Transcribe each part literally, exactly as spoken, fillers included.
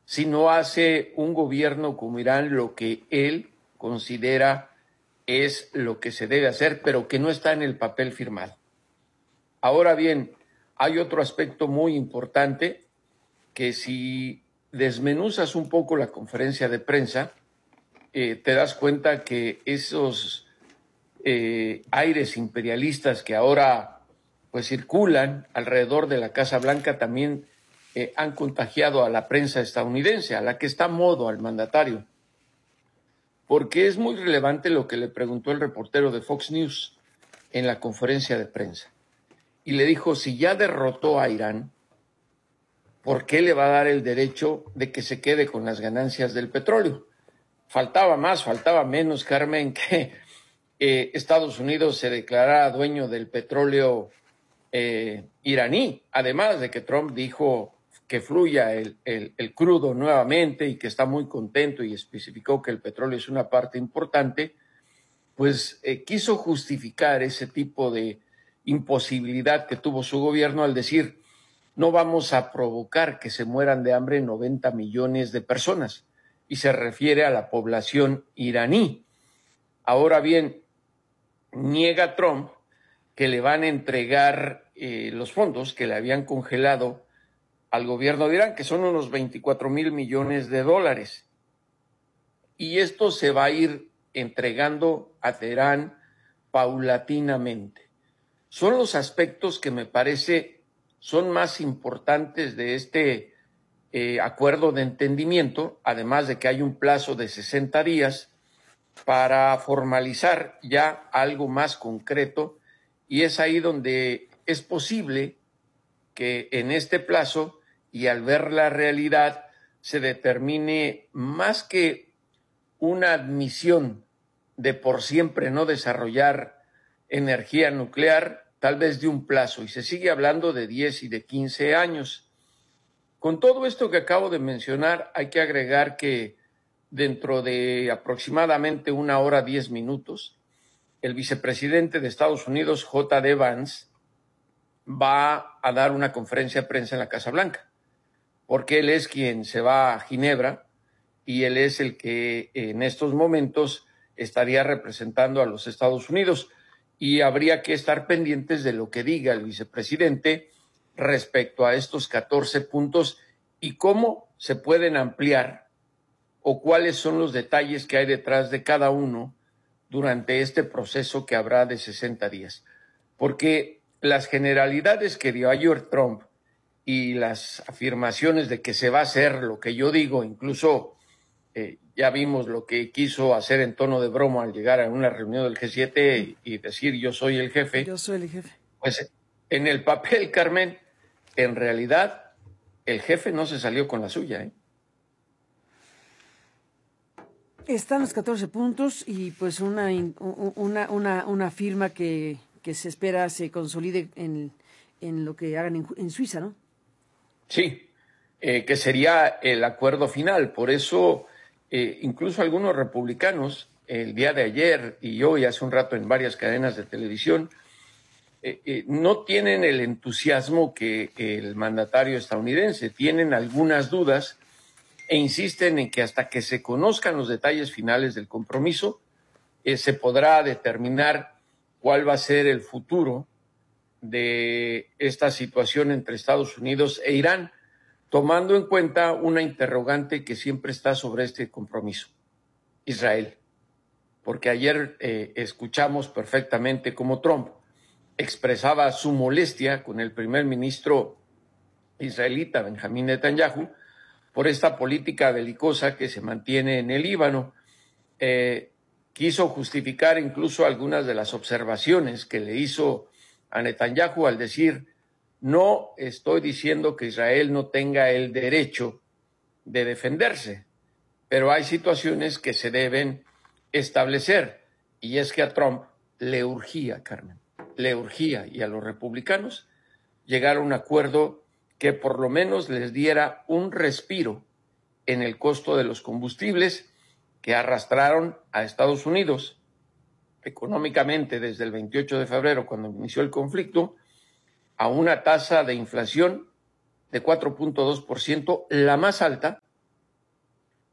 si no hace un gobierno como Irán lo que él considera es lo que se debe hacer, pero que no está en el papel firmado. Ahora bien, hay otro aspecto muy importante que si desmenuzas un poco la conferencia de prensa, eh, te das cuenta que esos eh, aires imperialistas que ahora pues circulan alrededor de la Casa Blanca también eh, han contagiado a la prensa estadounidense, a la que está a modo al mandatario. Porque es muy relevante lo que le preguntó el reportero de Fox News en la conferencia de prensa. Y le dijo, si ya derrotó a Irán, ¿por qué le va a dar el derecho de que se quede con las ganancias del petróleo? Faltaba más, faltaba menos, Carmen, que eh, Estados Unidos se declarara dueño del petróleo eh, iraní, además de que Trump dijo que fluya el, el, el crudo nuevamente y que está muy contento y especificó que el petróleo es una parte importante, pues eh, quiso justificar ese tipo de imposibilidad que tuvo su gobierno al decir, no vamos a provocar que se mueran de hambre noventa millones de personas, y se refiere a la población iraní. Ahora bien, niega Trump que le van a entregar eh, los fondos que le habían congelado al gobierno de Irán, que son unos veinticuatro mil millones de dólares. Y esto se va a ir entregando a Teherán paulatinamente. Son los aspectos que me parece son más importantes de este eh, acuerdo de entendimiento, además de que hay un plazo de sesenta días para formalizar ya algo más concreto, y es ahí donde es posible que en este plazo y al ver la realidad se determine más que una admisión de por siempre no desarrollar energía nuclear, tal vez de un plazo, y se sigue hablando de diez y de quince años. Con todo esto que acabo de mencionar, hay que agregar que dentro de aproximadamente una hora, diez minutos, el vicepresidente de Estados Unidos, J D Vance, va a dar una conferencia de prensa en la Casa Blanca, porque él es quien se va a Ginebra y él es el que en estos momentos estaría representando a los Estados Unidos, y habría que estar pendientes de lo que diga el vicepresidente respecto a estos catorce puntos y cómo se pueden ampliar o cuáles son los detalles que hay detrás de cada uno durante este proceso que habrá de sesenta días. Porque las generalidades que dio ayer Trump y las afirmaciones de que se va a hacer lo que yo digo, incluso eh, ya vimos lo que quiso hacer en tono de broma al llegar a una reunión del G siete y, y decir yo soy el jefe. Yo soy el jefe. Pues en el papel, Carmen, en realidad el jefe no se salió con la suya, ¿eh? Están los catorce puntos y pues una una una, una firma que, que se espera se consolide en, en lo que hagan en, en Suiza, ¿no? Sí, eh, que sería el acuerdo final. Por eso, eh, incluso algunos republicanos, el día de ayer y hoy, hace un rato en varias cadenas de televisión, eh, eh, no tienen el entusiasmo que el mandatario estadounidense. Tienen algunas dudas e insisten en que hasta que se conozcan los detalles finales del compromiso, eh, se podrá determinar cuál va a ser el futuro de esta situación entre Estados Unidos e Irán, tomando en cuenta una interrogante que siempre está sobre este compromiso: Israel. Porque ayer eh, escuchamos perfectamente cómo Trump expresaba su molestia con el primer ministro israelita, Benjamín Netanyahu, por esta política belicosa que se mantiene en el Líbano. Eh, quiso justificar incluso algunas de las observaciones que le hizo a Netanyahu al decir, no estoy diciendo que Israel no tenga el derecho de defenderse, pero hay situaciones que se deben establecer, y es que a Trump le urgía, Carmen, le urgía, y a los republicanos, llegar a un acuerdo que por lo menos les diera un respiro en el costo de los combustibles que arrastraron a Estados Unidos económicamente desde el veintiocho de febrero, cuando inició el conflicto, a una tasa de inflación de cuatro punto dos por ciento, la más alta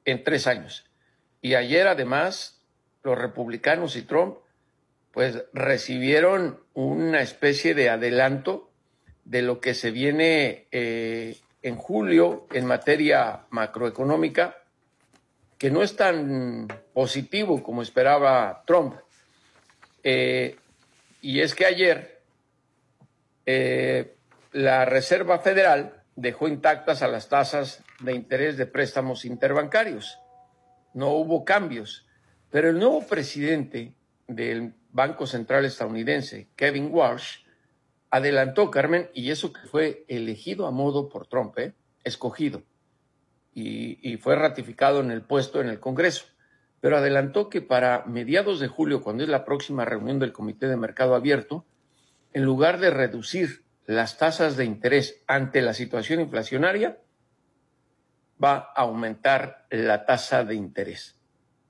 en tres años. Y ayer, además, los republicanos y Trump pues recibieron una especie de adelanto de lo que se viene eh, en julio en materia macroeconómica, que no es tan positivo como esperaba Trump. Eh, y es que ayer eh, la Reserva Federal dejó intactas a las tasas de interés de préstamos interbancarios. No hubo cambios, pero el nuevo presidente del Banco Central estadounidense, Kevin Walsh, adelantó, Carmen, y eso que fue elegido a modo por Trump, ¿eh? escogido, y, y fue ratificado en el puesto en el Congreso, pero adelantó que para mediados de julio, cuando es la próxima reunión del Comité de Mercado Abierto, en lugar de reducir las tasas de interés ante la situación inflacionaria, va a aumentar la tasa de interés.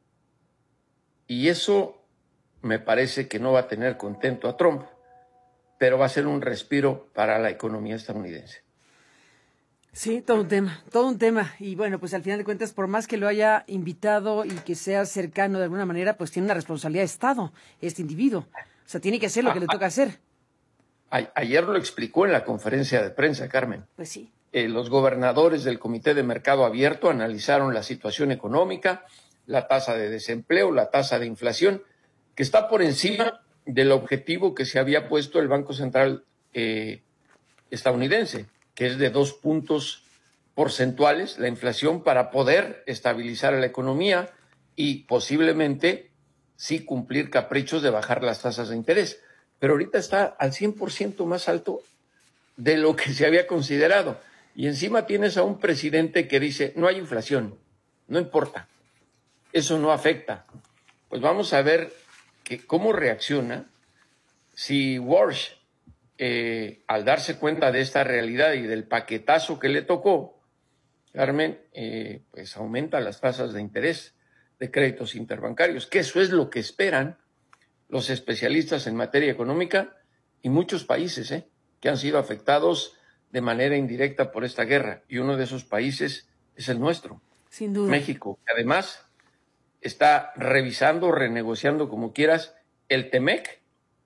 Y eso me parece que no va a tener contento a Trump, pero va a ser un respiro para la economía estadounidense. Sí, todo un tema, todo un tema. Y bueno, pues al final de cuentas, por más que lo haya invitado y que sea cercano de alguna manera, pues tiene una responsabilidad de Estado, este individuo. O sea, tiene que hacer lo que a, le toca hacer. A, ayer lo explicó en la conferencia de prensa, Carmen. Pues sí. Eh, los gobernadores del Comité de Mercado Abierto analizaron la situación económica, la tasa de desempleo, la tasa de inflación, que está por encima del objetivo que se había puesto el Banco Central eh, estadounidense, que es de dos puntos porcentuales la inflación, para poder estabilizar la economía y posiblemente sí cumplir caprichos de bajar las tasas de interés. Pero ahorita está al cien por ciento más alto de lo que se había considerado. Y encima tienes a un presidente que dice, no hay inflación, no importa, eso no afecta. Pues vamos a ver que cómo reacciona si Walsh, eh, al darse cuenta de esta realidad y del paquetazo que le tocó, Carmen, eh, pues aumenta las tasas de interés de créditos interbancarios, que eso es lo que esperan los especialistas en materia económica y muchos países eh, que han sido afectados de manera indirecta por esta guerra. Y uno de esos países es el nuestro, sin duda, México, que además está revisando, renegociando, como quieras, el TEMEC,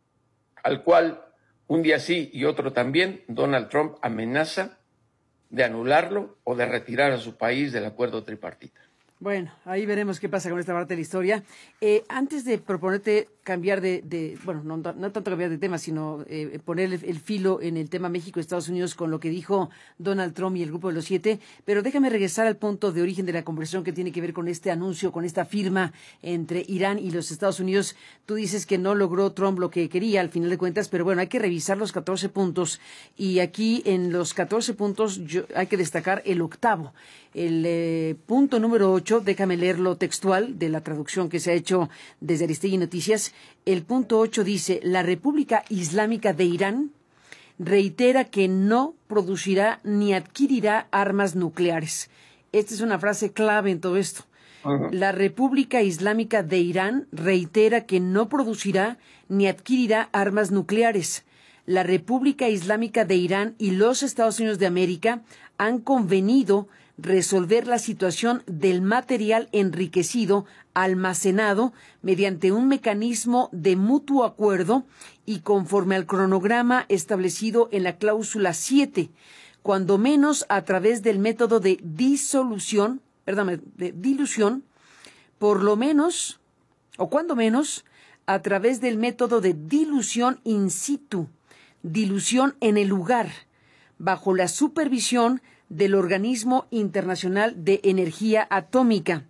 al cual un día sí y otro también Donald Trump amenaza de anularlo o de retirar a su país del acuerdo tripartita. Bueno, ahí veremos qué pasa con esta parte de la historia. Eh, antes de proponerte cambiar de, de bueno, no, no tanto cambiar de tema, sino eh, poner el, el filo en el tema México-Estados Unidos con lo que dijo Donald Trump y el Grupo de los Siete, pero déjame regresar al punto de origen de la conversación que tiene que ver con este anuncio, con esta firma entre Irán y los Estados Unidos. Tú dices que no logró Trump lo que quería al final de cuentas, pero bueno, hay que revisar los catorce puntos y aquí en los catorce puntos yo, hay que destacar el octavo. El eh, punto número ocho, déjame leerlo textual de la traducción que se ha hecho desde Aristegui Noticias. El punto ocho dice, la República Islámica de Irán reitera que no producirá ni adquirirá armas nucleares. Esta es una frase clave en todo esto. Uh-huh. La República Islámica de Irán reitera que no producirá ni adquirirá armas nucleares. La República Islámica de Irán y los Estados Unidos de América han convenido resolver la situación del material enriquecido almacenado mediante un mecanismo de mutuo acuerdo y conforme al cronograma establecido en la cláusula siete, cuando menos a través del método de disolución, perdón, de dilución, por lo menos, o cuando menos, a través del método de dilución in situ, dilución en el lugar, bajo la supervisión del Organismo Internacional de Energía Atómica.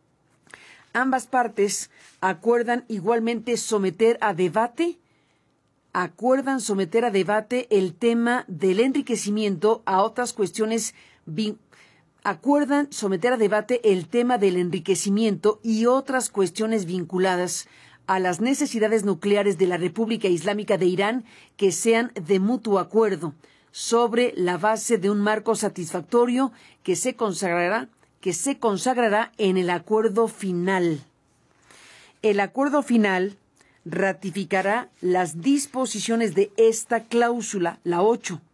Ambas partes acuerdan igualmente someter a debate, acuerdan someter a debate el tema del enriquecimiento a otras cuestiones, acuerdan someter a debate el tema del enriquecimiento y otras cuestiones vinculadas a las necesidades nucleares de la República Islámica de Irán que sean de mutuo acuerdo, sobre la base de un marco satisfactorio que se consagrará, que se consagrará en el acuerdo final. El acuerdo final ratificará las disposiciones de esta cláusula, la ocho,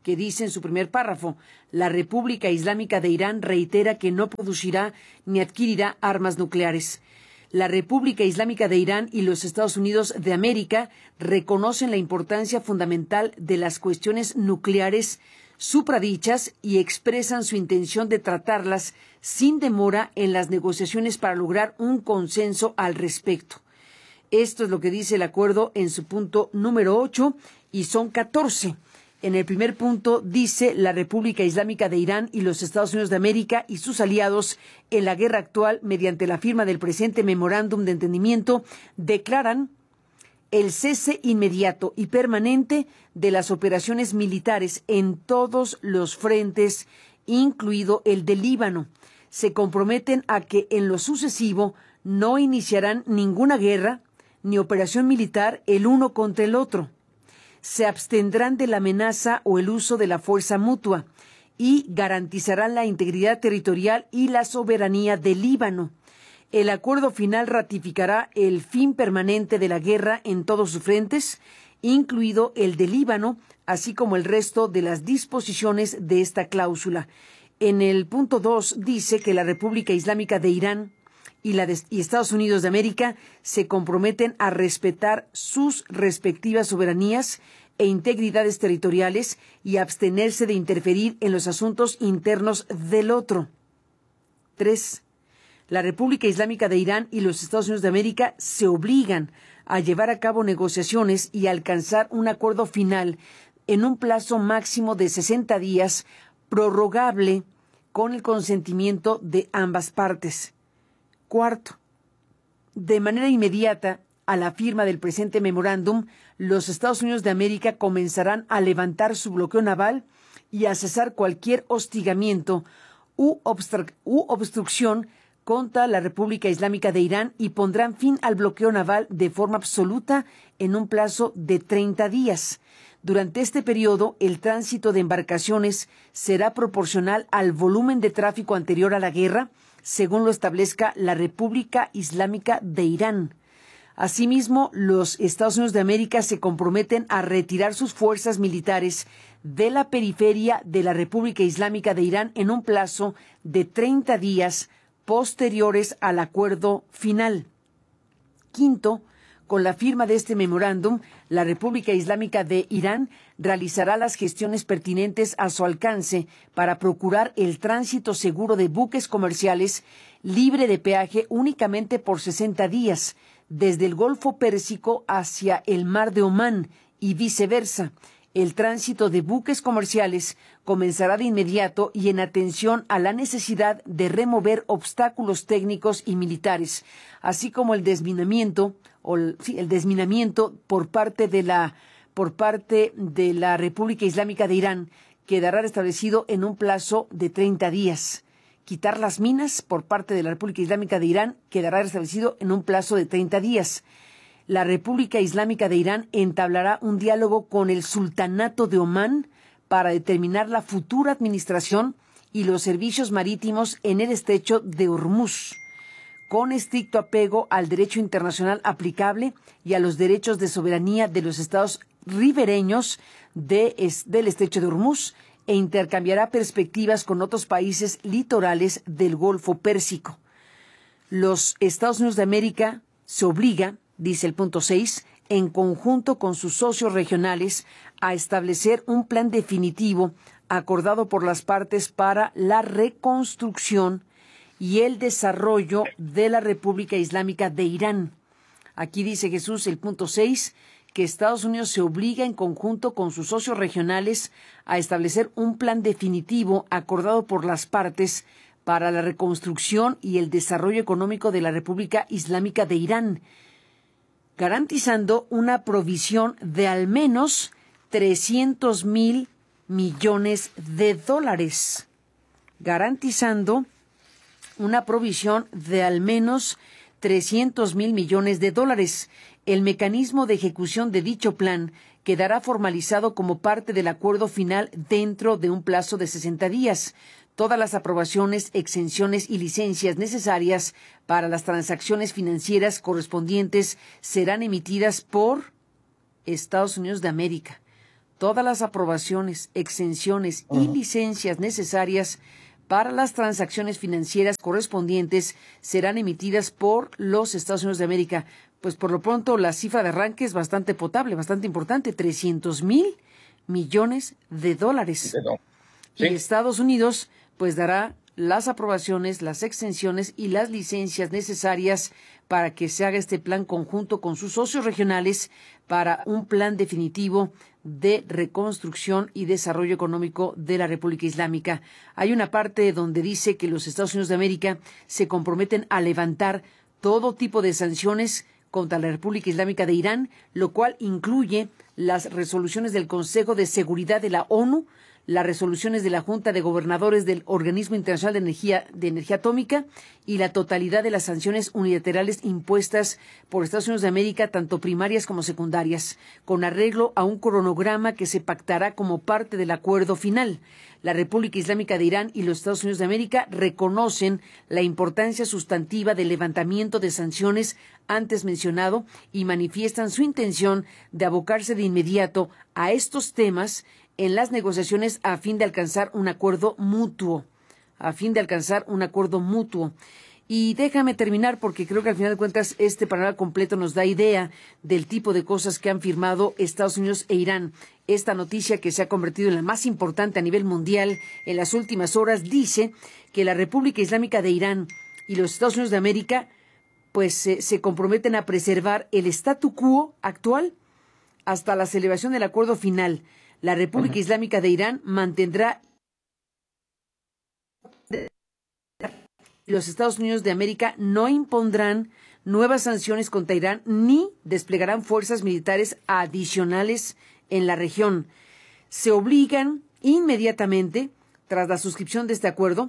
que dice en su primer párrafo: la República Islámica de Irán reitera que no producirá ni adquirirá armas nucleares. La República Islámica de Irán y los Estados Unidos de América reconocen la importancia fundamental de las cuestiones nucleares supradichas y expresan su intención de tratarlas sin demora en las negociaciones para lograr un consenso al respecto. Esto es lo que dice el acuerdo en su punto número ocho, y son catorce. En el primer punto dice: la República Islámica de Irán y los Estados Unidos de América y sus aliados en la guerra actual, mediante la firma del presente memorándum de entendimiento, declaran el cese inmediato y permanente de las operaciones militares en todos los frentes, incluido el de Líbano. Se comprometen a que en lo sucesivo no iniciarán ninguna guerra ni operación militar el uno contra el otro. Se abstendrán de la amenaza o el uso de la fuerza mutua y garantizarán la integridad territorial y la soberanía del Líbano. El acuerdo final ratificará el fin permanente de la guerra en todos sus frentes, incluido el de Líbano, así como el resto de las disposiciones de esta cláusula. En el punto dos dice que la República Islámica de Irán y, la de, y Estados Unidos de América se comprometen a respetar sus respectivas soberanías e integridades territoriales y abstenerse de interferir en los asuntos internos del otro. Tres. La República Islámica de Irán y los Estados Unidos de América se obligan a llevar a cabo negociaciones y alcanzar un acuerdo final en un plazo máximo de sesenta días, prorrogable con el consentimiento de ambas partes. Cuarto, de manera inmediata a la firma del presente memorándum, los Estados Unidos de América comenzarán a levantar su bloqueo naval y a cesar cualquier hostigamiento u, obstru- u obstrucción contra la República Islámica de Irán y pondrán fin al bloqueo naval de forma absoluta en un plazo de treinta días. Durante este periodo, el tránsito de embarcaciones será proporcional al volumen de tráfico anterior a la guerra, según lo establezca la República Islámica de Irán. Asimismo, los Estados Unidos de América se comprometen a retirar sus fuerzas militares de la periferia de la República Islámica de Irán en un plazo de treinta días posteriores al acuerdo final. Quinto, con la firma de este memorándum, la República Islámica de Irán realizará las gestiones pertinentes a su alcance para procurar el tránsito seguro de buques comerciales libre de peaje únicamente por sesenta días, desde el Golfo Pérsico hacia el Mar de Omán y viceversa. El tránsito de buques comerciales comenzará de inmediato y en atención a la necesidad de remover obstáculos técnicos y militares, así como el desminamiento o el, sí, el desminamiento por parte de la por parte de la República Islámica de Irán quedará establecido en un plazo de treinta días. Quitar las minas por parte de la República Islámica de Irán quedará establecido en un plazo de treinta días. La República Islámica de Irán entablará un diálogo con el Sultanato de Omán para determinar la futura administración y los servicios marítimos en el estrecho de Hormuz, con estricto apego al derecho internacional aplicable y a los derechos de soberanía de los estados ribereños de, es, del estrecho de Hormuz, e intercambiará perspectivas con otros países litorales del Golfo Pérsico. Los Estados Unidos de América se obliga, dice el punto seis, en conjunto con sus socios regionales, a establecer un plan definitivo acordado por las partes para la reconstrucción y el desarrollo de la República Islámica de Irán. Aquí dice Jesús, el punto seis, que Estados Unidos se obliga en conjunto con sus socios regionales a establecer un plan definitivo acordado por las partes para la reconstrucción y el desarrollo económico de la República Islámica de Irán, garantizando una provisión de al menos trescientos mil millones de dólares, garantizando una provisión de al menos trescientos mil millones de dólares. El mecanismo de ejecución de dicho plan quedará formalizado como parte del acuerdo final dentro de un plazo de sesenta días. Todas las aprobaciones, exenciones y licencias necesarias para las transacciones financieras correspondientes serán emitidas por Estados Unidos de América. todas las aprobaciones, exenciones y licencias necesarias para las transacciones financieras correspondientes serán emitidas por los Estados Unidos de América. Pues por lo pronto la cifra de arranque es bastante potable, bastante importante, trescientos mil millones de dólares. Sí. Y Estados Unidos pues dará las aprobaciones, las exenciones y las licencias necesarias para que se haga este plan conjunto con sus socios regionales para un plan definitivo de reconstrucción y desarrollo económico de la República Islámica. Hay una parte donde dice que los Estados Unidos de América se comprometen a levantar todo tipo de sanciones contra la República Islámica de Irán, lo cual incluye las resoluciones del Consejo de Seguridad de la ONU, las resoluciones de la Junta de Gobernadores del Organismo Internacional de Energía, de Energía Atómica y la totalidad de las sanciones unilaterales impuestas por Estados Unidos de América, tanto primarias como secundarias, con arreglo a un cronograma que se pactará como parte del acuerdo final. La República Islámica de Irán y los Estados Unidos de América reconocen la importancia sustantiva del levantamiento de sanciones antes mencionado y manifiestan su intención de abocarse de inmediato a estos temas en las negociaciones a fin de alcanzar un acuerdo mutuo, a fin de alcanzar un acuerdo mutuo. Y déjame terminar porque creo que al final de cuentas este panorama completo nos da idea del tipo de cosas que han firmado Estados Unidos e Irán. Esta noticia, que se ha convertido en la más importante a nivel mundial en las últimas horas, dice que la República Islámica de Irán y los Estados Unidos de América pues se, se comprometen a preservar el statu quo actual hasta la celebración del acuerdo final. La República Islámica de Irán mantendrá los Estados Unidos de América no impondrán nuevas sanciones contra Irán ni desplegarán fuerzas militares adicionales en la región. Se obligan inmediatamente, tras la suscripción de este acuerdo,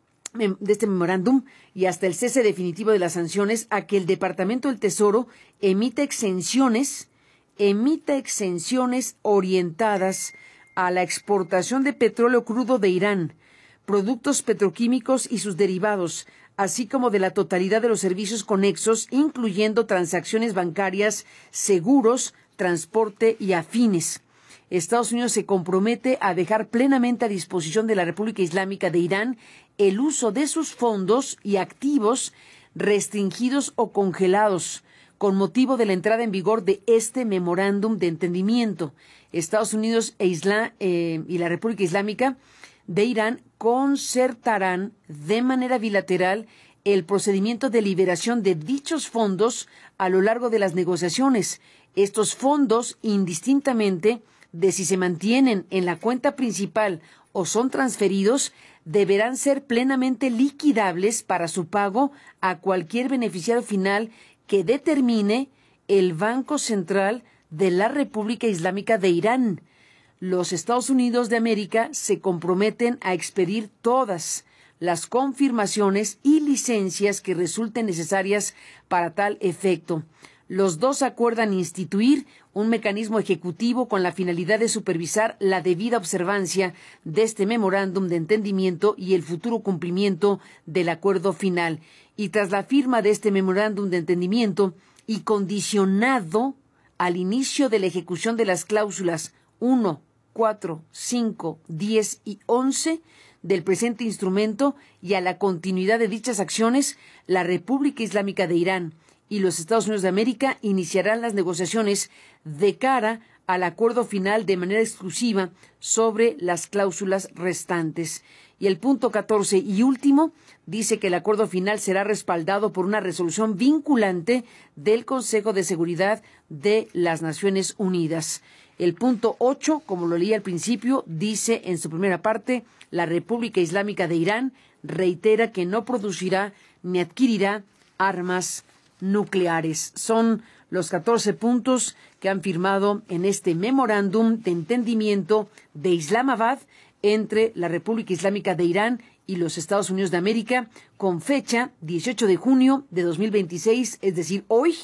de este memorándum y hasta el cese definitivo de las sanciones, a que el Departamento del Tesoro emita exenciones emita exenciones orientadas a la exportación de petróleo crudo de Irán, productos petroquímicos y sus derivados, así como de la totalidad de los servicios conexos, incluyendo transacciones bancarias, seguros, transporte y afines. Estados Unidos se compromete a dejar plenamente a disposición de la República Islámica de Irán el uso de sus fondos y activos restringidos o congelados, con motivo de la entrada en vigor de este memorándum de entendimiento. Estados Unidos e Isla, eh, y la República Islámica de Irán concertarán de manera bilateral el procedimiento de liberación de dichos fondos a lo largo de las negociaciones. Estos fondos, indistintamente de si se mantienen en la cuenta principal o son transferidos, deberán ser plenamente liquidables para su pago a cualquier beneficiario final que determine el Banco Central de la República Islámica de Irán. Los Estados Unidos de América se comprometen a expedir todas las confirmaciones y licencias que resulten necesarias para tal efecto. Los dos acuerdan instituir un mecanismo ejecutivo con la finalidad de supervisar la debida observancia de este memorándum de entendimiento y el futuro cumplimiento del acuerdo final. Y tras la firma de este memorándum de entendimiento y condicionado al inicio de la ejecución de las cláusulas uno, cuatro, cinco, diez y once del presente instrumento y a la continuidad de dichas acciones, la República Islámica de Irán y los Estados Unidos de América iniciarán las negociaciones de cara al acuerdo final de manera exclusiva sobre las cláusulas restantes. Y el punto catorce y último dice que el acuerdo final será respaldado por una resolución vinculante del Consejo de Seguridad de las Naciones Unidas. El punto ocho, como lo leí al principio, dice en su primera parte, la República Islámica de Irán reitera que no producirá ni adquirirá armas nucleares. Son los catorce puntos que han firmado en este memorándum de entendimiento de Islamabad entre la República Islámica de Irán y los Estados Unidos de América, con fecha dieciocho de junio de dos mil veintiséis, es decir, hoy,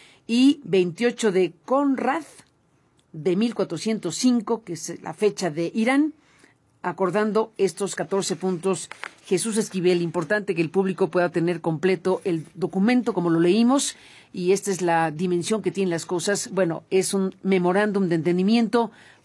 y veintiocho de Conrad de mil cuatrocientos cinco, que es la fecha de Irán, acordando estos catorce puntos. Jesús Esquivel, importante que el público pueda tener completo el documento como lo leímos, y esta es la dimensión que tienen las cosas. Bueno, es un memorándum de entendimiento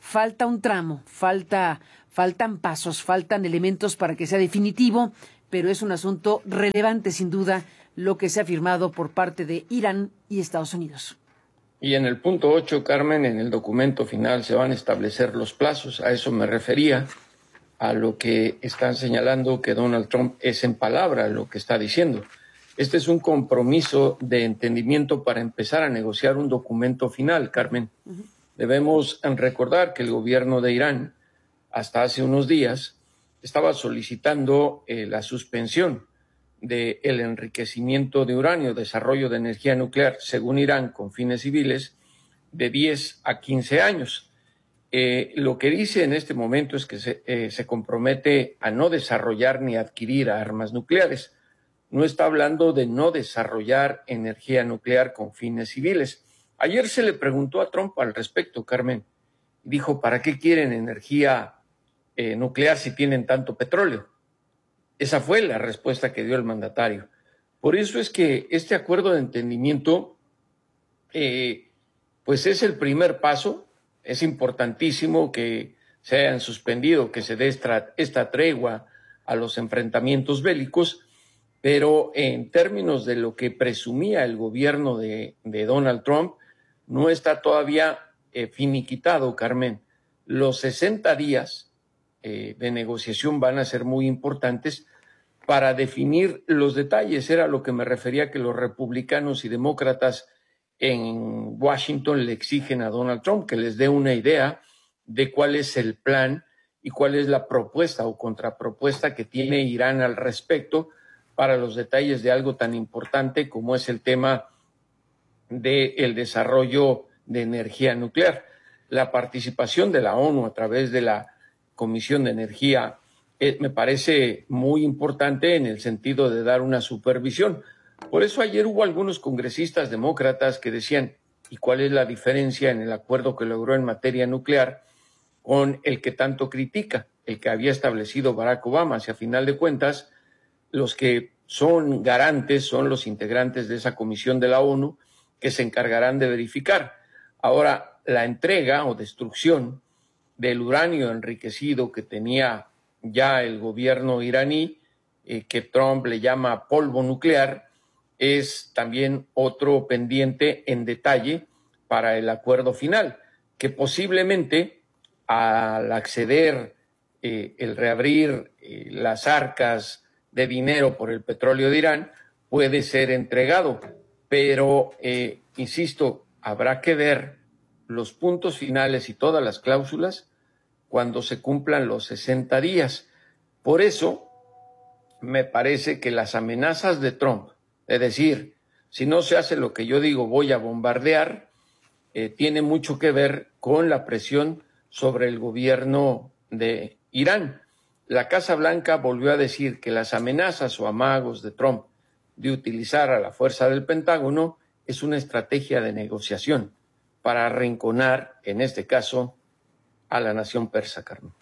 falta un tramo, falta, faltan pasos, faltan elementos para que sea definitivo, pero es un asunto relevante sin duda lo que se ha firmado por parte de Irán y Estados Unidos. Y en el punto ocho, Carmen, en el documento final se van a establecer los plazos. A eso me refería, a lo que están señalando que Donald Trump es en palabra lo que está diciendo. Este es un compromiso de entendimiento para empezar a negociar un documento final, Carmen. Uh-huh. Debemos recordar que el gobierno de Irán, hasta hace unos días, estaba solicitando eh, la suspensión del enriquecimiento de uranio, desarrollo de energía nuclear, según Irán, con fines civiles, de diez a quince años. Eh, lo que dice en este momento es que se, eh, se compromete a no desarrollar ni adquirir armas nucleares. No está hablando de no desarrollar energía nuclear con fines civiles. Ayer se le preguntó a Trump al respecto, Carmen. Dijo, ¿para qué quieren energía eh, nuclear si tienen tanto petróleo? Esa fue la respuesta que dio el mandatario. Por eso es que este acuerdo de entendimiento, eh, pues es el primer paso. Es importantísimo que se hayan suspendido, que se dé esta, esta tregua a los enfrentamientos bélicos, pero en términos de lo que presumía el gobierno de, de Donald Trump, no está todavía eh, finiquitado, Carmen. Los sesenta días eh, de negociación van a ser muy importantes para definir los detalles. Era lo que me refería, que los republicanos y demócratas en Washington le exigen a Donald Trump que les dé una idea de cuál es el plan y cuál es la propuesta o contrapropuesta que tiene Irán al respecto para los detalles de algo tan importante como es el tema del desarrollo de energía nuclear. La participación de la ONU a través de la Comisión de Energía eh, me parece muy importante en el sentido de dar una supervisión. Por eso ayer hubo algunos congresistas demócratas que decían, ¿y cuál es la diferencia en el acuerdo que logró en materia nuclear con el que tanto critica, el que había establecido Barack Obama? Si a final de cuentas, los que son garantes son los integrantes de esa comisión de la ONU que se encargarán de verificar. Ahora, la entrega o destrucción del uranio enriquecido que tenía ya el gobierno iraní, eh, que Trump le llama polvo nuclear, es también otro pendiente en detalle para el acuerdo final, que posiblemente al acceder eh, el reabrir eh, las arcas de dinero por el petróleo de Irán puede ser entregado, pero eh, insisto, habrá que ver los puntos finales y todas las cláusulas cuando se cumplan los sesenta días. Por eso me parece que las amenazas de Trump, es decir, si no se hace lo que yo digo, voy a bombardear, eh, tiene mucho que ver con la presión sobre el gobierno de Irán. La Casa Blanca volvió a decir que las amenazas o amagos de Trump de utilizar a la fuerza del Pentágono es una estrategia de negociación para arrinconar, en este caso, a la nación persa, Carmen.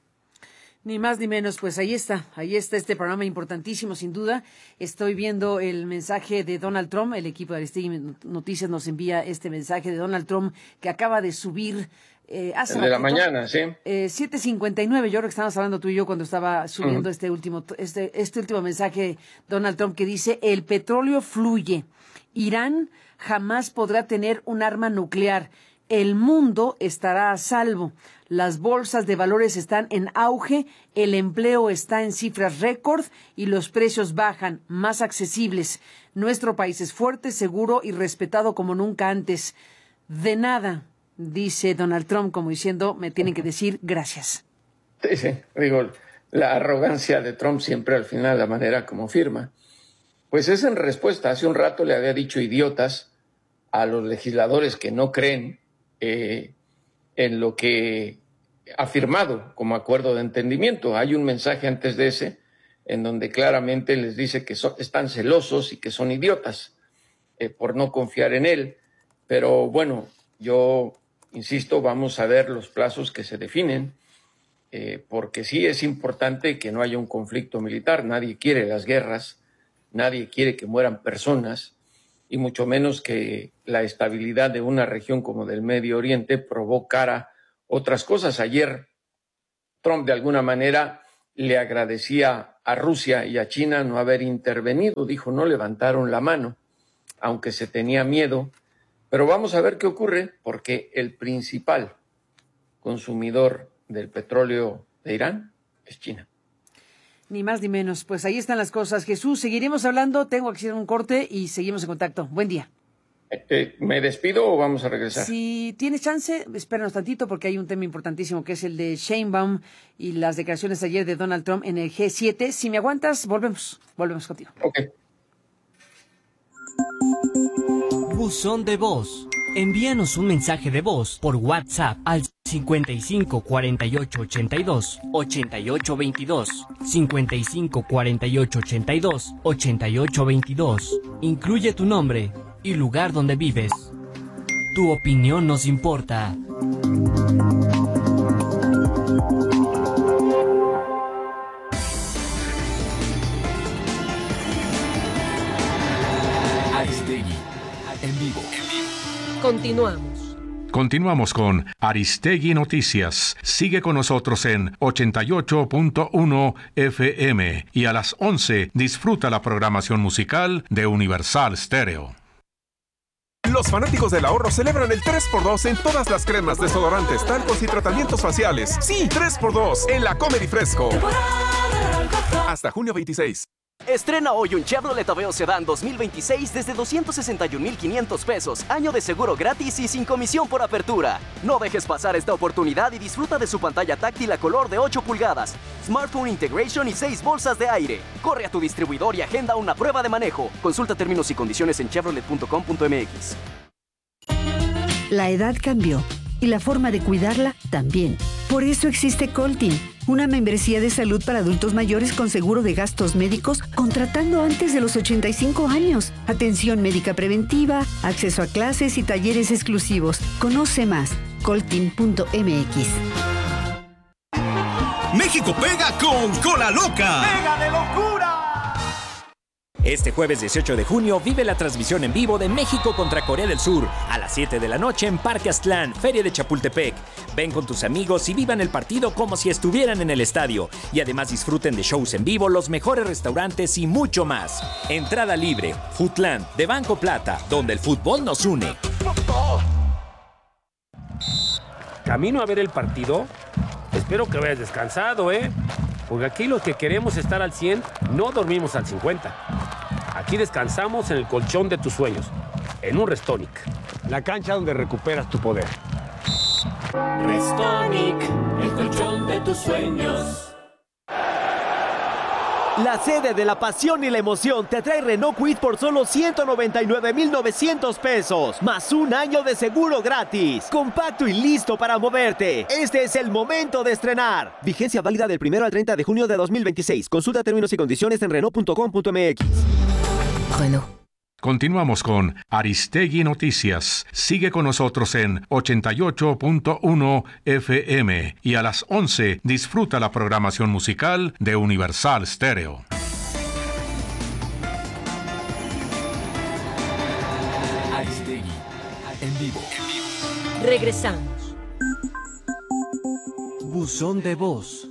Ni más ni menos, pues ahí está, ahí está este programa importantísimo, sin duda. Estoy viendo el mensaje de Donald Trump, el equipo de Aristegui Noticias nos envía este mensaje de Donald Trump que acaba de subir eh, hace el de ratito, la mañana, sí. Eh, siete cincuenta y nueve, yo creo que estábamos hablando tú y yo cuando estaba subiendo uh-huh. este último este este último mensaje, Donald Trump, que dice: el petróleo fluye, Irán jamás podrá tener un arma nuclear, el mundo estará a salvo, las bolsas de valores están en auge, el empleo está en cifras récord y los precios bajan, más accesibles. Nuestro país es fuerte, seguro y respetado como nunca antes. De nada, dice Donald Trump, como diciendo, me tienen que decir gracias. Sí, sí, digo, la arrogancia de Trump siempre al final, la manera como firma, pues es en respuesta. Hace un rato le había dicho idiotas a los legisladores que no creen eh, en lo que ha firmado como acuerdo de entendimiento. Hay un mensaje antes de ese en donde claramente les dice que son, están celosos y que son idiotas eh, por no confiar en él. Pero bueno, yo insisto, vamos a ver los plazos que se definen, eh, porque sí es importante que no haya un conflicto militar. Nadie quiere las guerras, nadie quiere que mueran personas, y mucho menos que la estabilidad de una región como del Medio Oriente provocara otras cosas. Ayer Trump de alguna manera le agradecía a Rusia y a China no haber intervenido. Dijo, no levantaron la mano, aunque se tenía miedo. Pero vamos a ver qué ocurre, porque el principal consumidor del petróleo de Irán es China. Ni más ni menos. Pues ahí están las cosas. Jesús, seguiremos hablando. Tengo que hacer un corte y seguimos en contacto. Buen día. Eh, eh, ¿Me despido o vamos a regresar? Si tienes chance, espéranos tantito porque hay un tema importantísimo que es el de Sheinbaum y las declaraciones de ayer de Donald Trump en el G siete. Si me aguantas, volvemos. Volvemos contigo. Ok. Buzón de voz. Envíanos un mensaje de voz por WhatsApp al cincuenta y cinco cuarenta y ocho ochenta y dos ochenta y ocho veintidós, cincuenta y cinco cuarenta y ocho ochenta y dos ochenta y ocho veintidós. Incluye tu nombre y lugar donde vives. Tu opinión nos importa. Aristegui, en vivo. Continuamos. Continuamos con Aristegui Noticias. Sigue con nosotros en ochenta y ocho punto uno F M y a las once disfruta la programación musical de Universal Stereo. Los fanáticos del ahorro celebran el tres por dos en todas las cremas, desodorantes, talcos y tratamientos faciales. Sí, tres por dos en la Comer y Fresco. Hasta junio veintiséis. Estrena hoy un Chevrolet Aveo Sedán dos mil veintiséis desde doscientos sesenta y un mil quinientos pesos, año de seguro gratis y sin comisión por apertura. No dejes pasar esta oportunidad y disfruta de su pantalla táctil a color de ocho pulgadas, Smartphone Integration y seis bolsas de aire. Corre a tu distribuidor y agenda una prueba de manejo. Consulta términos y condiciones en chevrolet punto com punto m x. La edad cambió y la forma de cuidarla también. Por eso existe Coltin, una membresía de salud para adultos mayores con seguro de gastos médicos contratando antes de los ochenta y cinco años. Atención médica preventiva, acceso a clases y talleres exclusivos. Conoce más, coltin punto m x. México pega con Cola Loca. ¡Pega de locura! Este jueves dieciocho de junio vive la transmisión en vivo de México contra Corea del Sur a las siete de la noche en Parque Aztlán, Feria de Chapultepec. Ven con tus amigos y vivan el partido como si estuvieran en el estadio. Y además disfruten de shows en vivo, los mejores restaurantes y mucho más. Entrada libre. Foodland de Banco Plata, donde el fútbol nos une. Camino a ver el partido. Espero que vayas descansado, ¿eh? Porque aquí los que queremos estar al cien no dormimos al cincuenta. Aquí descansamos en el colchón de tus sueños, en un Restonic. La cancha donde recuperas tu poder. Restonic, el colchón de tus sueños. La sede de la pasión y la emoción te trae Renault Kwid por solo ciento noventa y nueve mil novecientos pesos, más un año de seguro gratis. Compacto y listo para moverte. Este es el momento de estrenar. Vigencia válida del primero al treinta de junio de dos mil veintiséis. Consulta términos y condiciones en renault punto com punto m x. Renault. Continuamos con Aristegui Noticias. Sigue con nosotros en ochenta y ocho punto uno F M y a las once disfruta la programación musical de Universal Stereo. Aristegui, en vivo. Regresamos. Buzón de voz.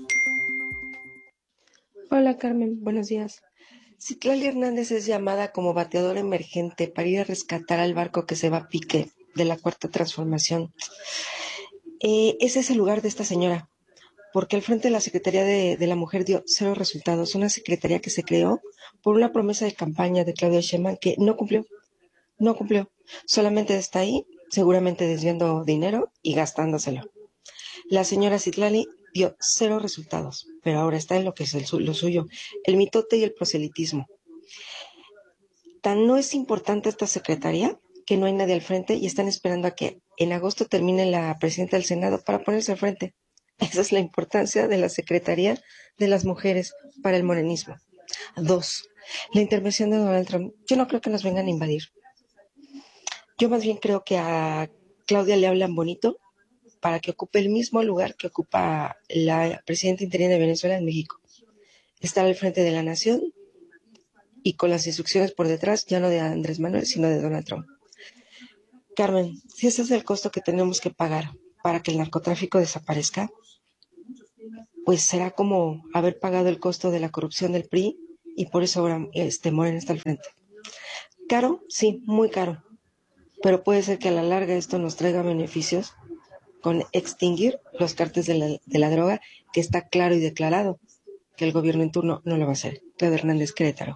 Hola Carmen, buenos días. Citlali Hernández es llamada como bateadora emergente para ir a rescatar al barco que se va a pique de la Cuarta Transformación. Eh, ese es el lugar de esta señora, porque al frente de la Secretaría de, de la Mujer dio cero resultados. Una secretaría que se creó por una promesa de campaña de Claudia Sheinbaum que no cumplió, no cumplió. Solamente está ahí, seguramente desviando dinero y gastándoselo. La señora Citlali dio cero resultados, pero ahora está en lo que es el, lo suyo, el mitote y el proselitismo. Tan no es importante esta secretaría que no hay nadie al frente y están esperando a que en agosto termine la presidenta del Senado para ponerse al frente. Esa es la importancia de la Secretaría de las Mujeres para el morenismo. Dos, la intervención de Donald Trump. Yo no creo que nos vengan a invadir. Yo más bien creo que a Claudia le hablan bonito para que ocupe el mismo lugar que ocupa la presidenta interina de Venezuela en México. Estar al frente de la nación y con las instrucciones por detrás, ya no de Andrés Manuel, sino de Donald Trump. Carmen, si ese es el costo que tenemos que pagar para que el narcotráfico desaparezca, pues será como haber pagado el costo de la corrupción del P R I y por eso ahora este, Morena está al frente. ¿Caro? Sí, muy caro. Pero puede ser que a la larga esto nos traiga beneficios con extinguir los cárteles de la, de la droga, que está claro y declarado que el gobierno en turno no lo va a hacer. Claudia Hernández, Querétaro.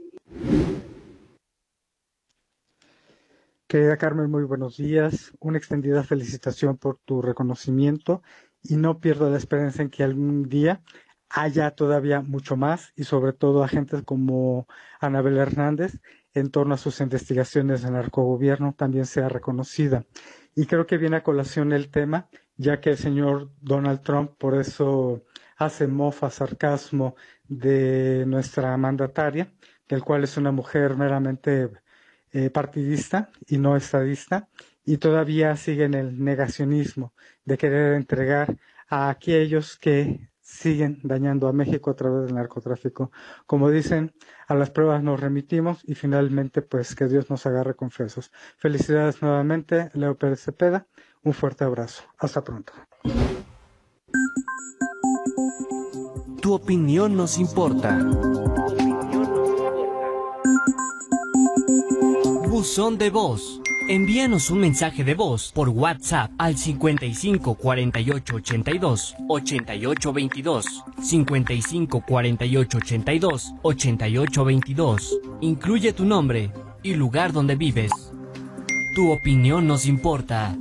Querida Carmen, muy buenos días. Una extendida felicitación por tu reconocimiento y no pierdo la esperanza en que algún día haya todavía mucho más y sobre todo agentes como Anabel Hernández en torno a sus investigaciones de narcogobierno también sea reconocida. Y creo que viene a colación el tema, ya que el señor Donald Trump por eso hace mofa, sarcasmo de nuestra mandataria, el cual es una mujer meramente eh, partidista y no estadista, y todavía sigue en el negacionismo de querer entregar a aquellos que siguen dañando a México a través del narcotráfico. Como dicen, a las pruebas nos remitimos y finalmente pues que Dios nos agarre confesos. Felicidades nuevamente, Leo Pérez Cepeda, un fuerte abrazo. Hasta pronto. Tu opinión nos importa. Buzón de voz. Envíanos un mensaje de voz por WhatsApp al cincuenta y cinco cuarenta y ocho ochenta y dos ochenta y ocho veintidós, cincuenta y cinco cuarenta y ocho ochenta y dos ochenta y ocho veintidós. Incluye tu nombre y lugar donde vives. Tu opinión nos importa.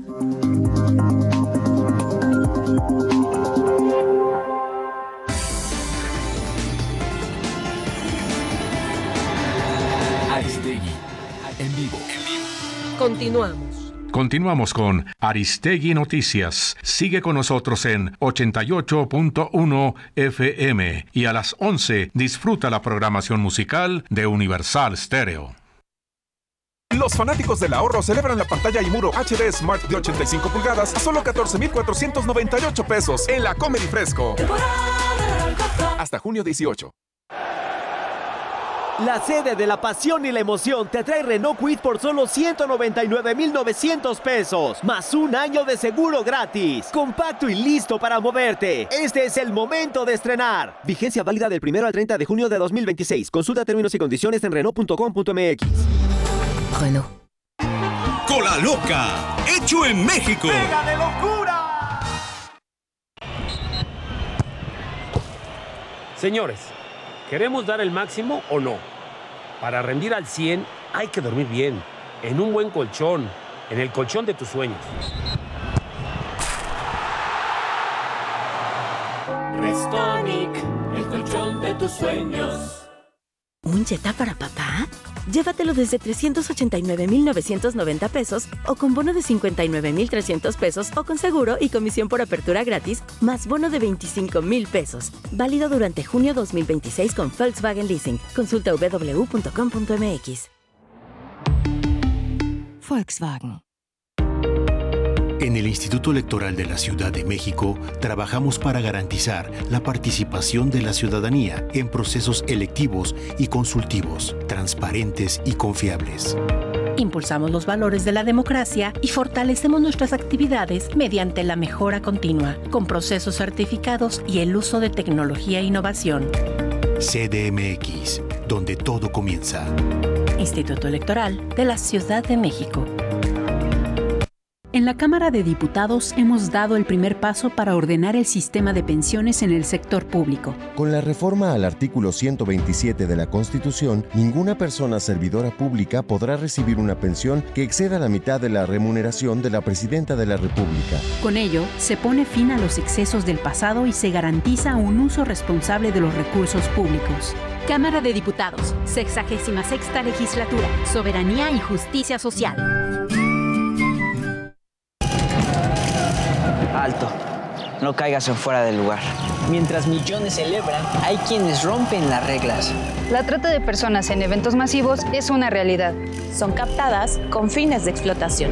Aristegui, en vivo. Continuamos. Continuamos con Aristegui Noticias. Sigue con nosotros en ochenta y ocho punto uno F M y a las once disfruta la programación musical de Universal Stereo. Los fanáticos del ahorro celebran la pantalla y muro H D Smart de ochenta y cinco pulgadas a solo catorce mil cuatrocientos noventa y ocho pesos en la Comedy Fresco. Hasta junio dieciocho. La sede de la pasión y la emoción te trae Renault Kwid por solo ciento noventa y nueve mil novecientos pesos, más un año de seguro gratis. Compacto y listo para moverte. Este es el momento de estrenar. Vigencia válida del primero al treinta de junio de dos mil veintiséis. Consulta términos y condiciones en Renault punto com punto m x. Renault. Cola Loca, hecho en México. ¡Pega de locura! Señores, ¿queremos dar el máximo o no? Para rendir al cien hay que dormir bien, en un buen colchón, en el colchón de tus sueños. Restonic, el colchón de tus sueños. ¿Un Jetta para papá? Llévatelo desde trescientos ochenta y nueve mil novecientos noventa pesos o con bono de cincuenta y nueve mil trescientos pesos o con seguro y comisión por apertura gratis más bono de veinticinco mil pesos. Válido durante junio dos mil veintiséis con Volkswagen Leasing. Consulta w w w punto com punto m x. Volkswagen. En el Instituto Electoral de la Ciudad de México trabajamos para garantizar la participación de la ciudadanía en procesos electivos y consultivos, transparentes y confiables. Impulsamos los valores de la democracia y fortalecemos nuestras actividades mediante la mejora continua, con procesos certificados y el uso de tecnología e innovación. C D M X, donde todo comienza. Instituto Electoral de la Ciudad de México. En la Cámara de Diputados hemos dado el primer paso para ordenar el sistema de pensiones en el sector público. Con la reforma al artículo ciento veintisiete de la Constitución, ninguna persona servidora pública podrá recibir una pensión que exceda la mitad de la remuneración de la Presidenta de la República. Con ello, se pone fin a los excesos del pasado y se garantiza un uso responsable de los recursos públicos. Cámara de Diputados, sexagésima sexta legislatura, soberanía y justicia social. Alto, no caigas en fuera del lugar. Mientras millones celebran, hay quienes rompen las reglas. La trata de personas en eventos masivos es una realidad. Son captadas con fines de explotación.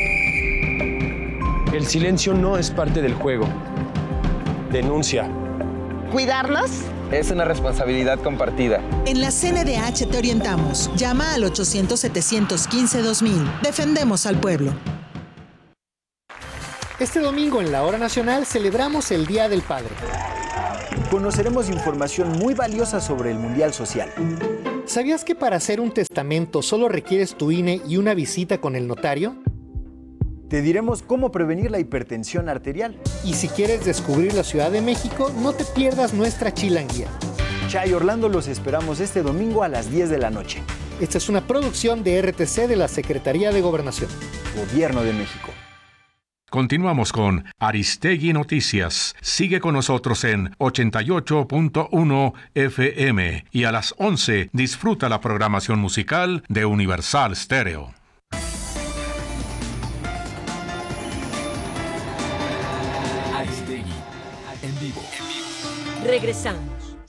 El silencio no es parte del juego. Denuncia. ¿Cuidarlos? Es una responsabilidad compartida. En la C N D H te orientamos. Llama al ochocientos, setecientos quince, dos mil. Defendemos al pueblo. Este domingo en la Hora Nacional celebramos el Día del Padre. Conoceremos información muy valiosa sobre el Mundial Social. ¿Sabías que para hacer un testamento solo requieres tu I N E y una visita con el notario? Te diremos cómo prevenir la hipertensión arterial. Y si quieres descubrir la Ciudad de México, no te pierdas nuestra chilanguía. Chay Orlando, los esperamos este domingo a las diez de la noche. Esta es una producción de R T C de la Secretaría de Gobernación. Gobierno de México. Continuamos con Aristegui Noticias. Sigue con nosotros en ochenta y ocho punto uno F M y a las once disfruta la programación musical de Universal Stereo. Aristegui en vivo. Regresamos.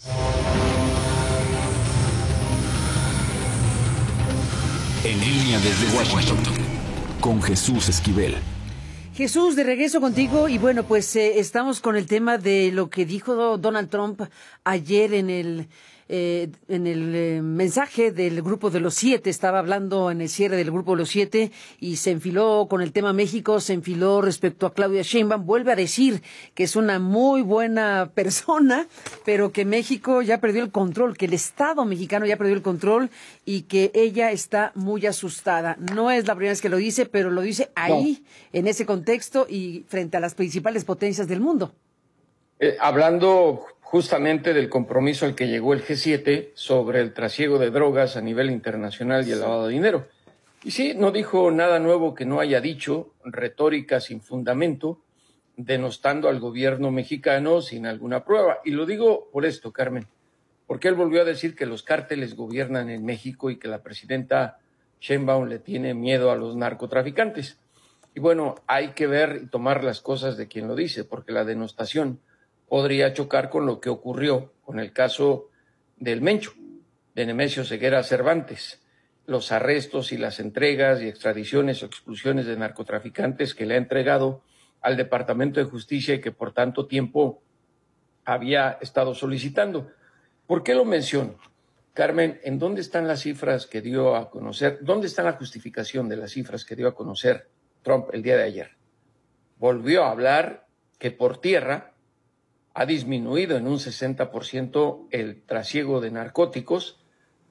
En línea desde Washington con Jesús Esquivel. Jesús, de regreso contigo y bueno, pues eh, estamos con el tema de lo que dijo Donald Trump ayer en el eh, en el eh, mensaje del Grupo de los Siete. Estaba hablando en el cierre del Grupo de los Siete y se enfiló con el tema México, se enfiló respecto a Claudia Sheinbaum. Vuelve a decir que es una muy buena persona, pero que México ya perdió el control, que el Estado mexicano ya perdió el control y que ella está muy asustada. No es la primera vez que lo dice, pero lo dice ahí, no. En ese contexto y frente a las principales potencias del mundo. Eh, hablando justamente del compromiso al que llegó el G siete sobre el trasiego de drogas a nivel internacional y el lavado de dinero. Y sí, no dijo nada nuevo que no haya dicho, retórica sin fundamento, denostando al gobierno mexicano sin alguna prueba. Y lo digo por esto, Carmen, porque él volvió a decir que los cárteles gobiernan en México y que la presidenta Sheinbaum le tiene miedo a los narcotraficantes. Y bueno, hay que ver y tomar las cosas de quien lo dice, porque la denostación podría chocar con lo que ocurrió con el caso del Mencho, de Nemesio Ceguera Cervantes, los arrestos y las entregas y extradiciones o expulsiones de narcotraficantes que le ha entregado al Departamento de Justicia y que por tanto tiempo había estado solicitando. ¿Por qué lo menciono? Carmen, ¿en dónde están las cifras que dio a conocer? ¿Dónde está la justificación de las cifras que dio a conocer Trump el día de ayer? Volvió a hablar que por tierra ha disminuido en un sesenta por ciento el trasiego de narcóticos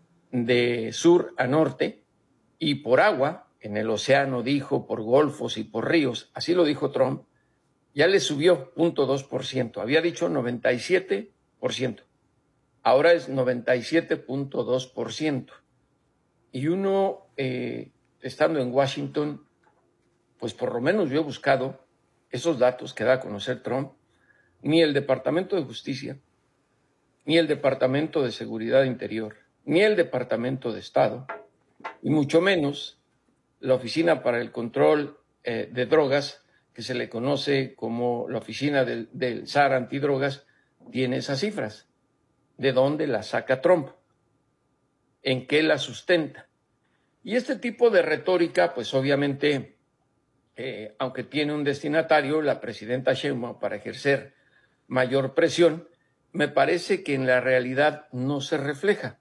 de sur a norte y por agua, en el océano dijo, por golfos y por ríos, así lo dijo Trump, ya le subió cero punto dos por ciento, había dicho noventa y siete por ciento, ahora es noventa y siete punto dos por ciento. Y uno, eh, estando en Washington, pues por lo menos yo he buscado esos datos que da a conocer Trump. Ni el Departamento de Justicia, ni el Departamento de Seguridad Interior, ni el Departamento de Estado, y mucho menos la Oficina para el Control eh, de Drogas, que se le conoce como la Oficina del, del S A R Antidrogas, tiene esas cifras. ¿De dónde las saca Trump? ¿En qué las sustenta? Y este tipo de retórica, pues obviamente, eh, aunque tiene un destinatario, la presidenta Sheinbaum, para ejercer mayor presión, me parece que en la realidad no se refleja,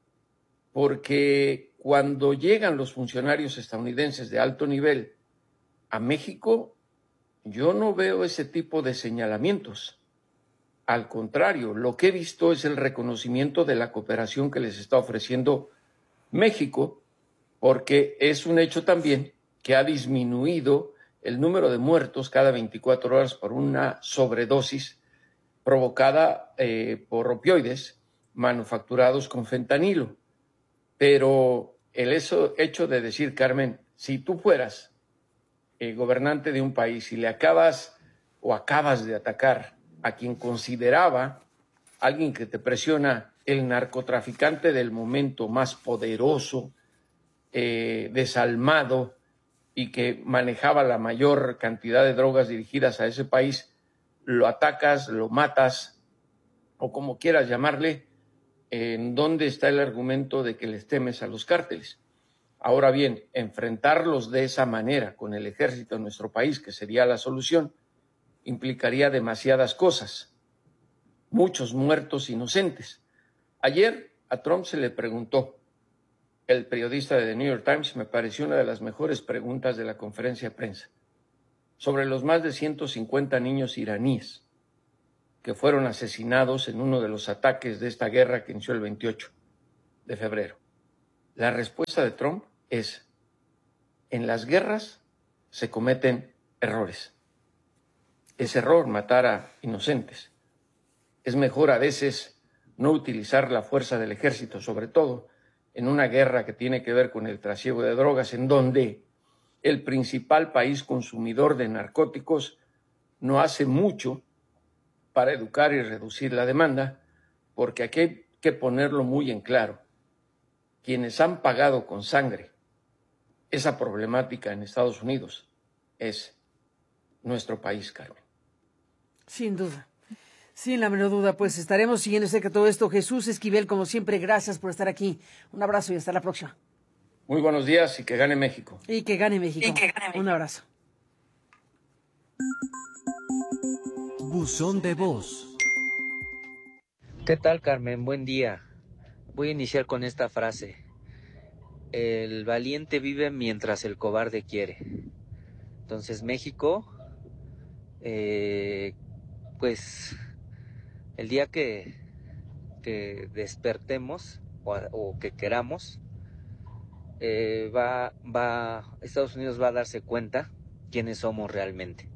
porque cuando llegan los funcionarios estadounidenses de alto nivel a México, yo no veo ese tipo de señalamientos. Al contrario, lo que he visto es el reconocimiento de la cooperación que les está ofreciendo México, porque es un hecho también que ha disminuido el número de muertos cada veinticuatro horas por una sobredosis provocada eh, por opioides manufacturados con fentanilo. Pero el eso, hecho de decir, Carmen, si tú fueras eh, gobernante de un país y le acabas o acabas de atacar a quien consideraba alguien que te presiona, el narcotraficante del momento más poderoso, eh, desalmado y que manejaba la mayor cantidad de drogas dirigidas a ese país, lo atacas, lo matas, o como quieras llamarle, ¿en dónde está el argumento de que les temes a los cárteles? Ahora bien, enfrentarlos de esa manera con el ejército de nuestro país, que sería la solución, implicaría demasiadas cosas, muchos muertos inocentes. Ayer a Trump se le preguntó, el periodista de The New York Times, me pareció una de las mejores preguntas de la conferencia de prensa, sobre los más de ciento cincuenta niños iraníes que fueron asesinados en uno de los ataques de esta guerra que inició el veintiocho de febrero. La respuesta de Trump es: en las guerras se cometen errores. Es error matar a inocentes. Es mejor a veces no utilizar la fuerza del ejército, sobre todo en una guerra que tiene que ver con el trasiego de drogas, en donde el principal país consumidor de narcóticos no hace mucho para educar y reducir la demanda, porque aquí hay que ponerlo muy en claro. Quienes han pagado con sangre esa problemática en Estados Unidos es nuestro país, Carmen. Sin duda. Sin la menor duda, pues estaremos siguiendo cerca todo esto. Jesús Esquivel, como siempre, gracias por estar aquí. Un abrazo y hasta la próxima. Muy buenos días y que gane México. Y que gane México. Y que gane México. Un abrazo. Buzón de voz. ¿Qué tal, Carmen? Buen día. Voy a iniciar con esta frase. El valiente vive mientras el cobarde quiere. Entonces, México, eh, pues, el día que, que despertemos o, o que queramos, eh, va, va, Estados Unidos va a darse cuenta quiénes somos realmente.